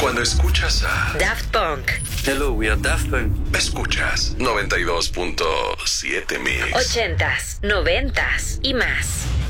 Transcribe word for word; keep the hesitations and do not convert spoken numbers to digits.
Cuando escuchas a Daft Punk. Hello, we are Daft Punk. Escuchas noventa y dos punto siete Mix. Ochentas, noventas y más.